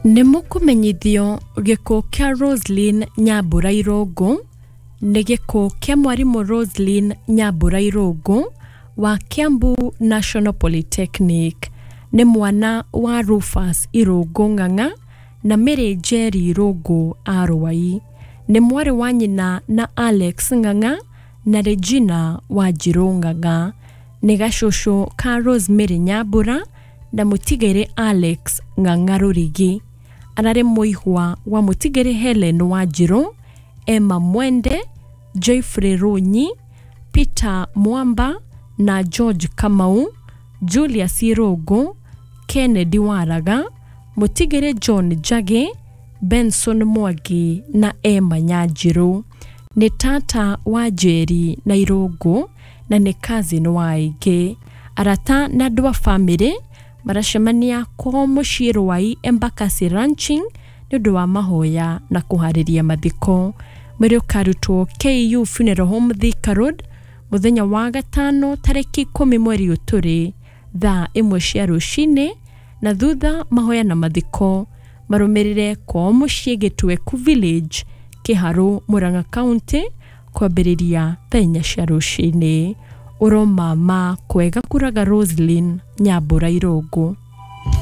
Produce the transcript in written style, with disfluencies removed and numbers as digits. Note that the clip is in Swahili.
Nimukumenyithio giko kia Roslyn Nyambura Irungu ni giko kia mwarimu Roslyn Nyambura Irungu wa Kiambu National Polytechnic. Ni mwana wa Rufus Irungu Ng'ang'a na Mary Jerry Irungu Arwai. Ni mwari wa nyina na Alex Ng'ang'a na Regina Wanjiru Ng'ang'a. Ni gacũcũ ka Rosemary Nyambura na mutigere Alex Ng'ang'a Rurigi. Arare muihwa wa mutigere Helen Wanjiru, Emma Mwende, Joyfrey Runyi, Peter Mwamba na George Kamau, Julius Irungu, Kennedy Waraga, mutigere John Jage, Benson Mwangi na Emma Nyanjiru. Ni tata wa Jerry na Irungu na ni cousin wa aingĩ. Arata na andũ a family maracemania kwa mũciĩ Rwai Embakasi Ranching nĩ ũndũ wa mahoya na kũharĩria mathiko. Mwĩrĩ ũkarutwo KU Funeral Home Thika Road mũthenya wa gatano tarĩki 10 mweri ũtũrĩ thaa 1 cia rũcinĩ, na thutha mahoya na mathiko marũmĩrĩre kwa mũciĩ Gĩtweku Village, Kĩharũ, Murang'a County kwambĩrĩria thaa 4 cia rũcinĩ. Uromama kwega kuraga Roslyn Nyambura Irungu.